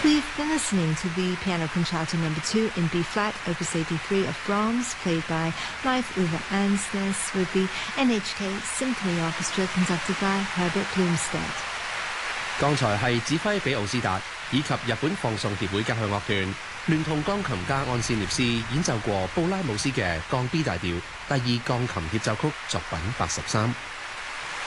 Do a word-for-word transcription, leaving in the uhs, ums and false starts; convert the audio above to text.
We've been listening to the Piano Concerto Number Two in B Flat, Opus eighty-three of Brahms, played by Leif Ove Ansnes with the N H K Symphony Orchestra, conducted by Herbert Blomstedt。 剛才係指揮比奧斯達以及日本放送協會交響樂團聯同鋼琴家安斯涅斯演奏過布拉姆斯嘅降 B 大調第二鋼琴協奏曲作品八十三。